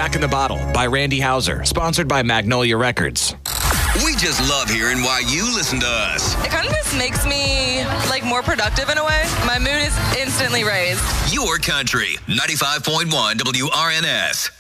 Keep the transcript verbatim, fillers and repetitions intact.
Back in the Bottle by Randy Houser, sponsored by Magnolia Records. We just love hearing why you listen to us. It kind of just makes me, like, more productive in a way. My mood is instantly raised. Your country, ninety-five point one W R N S.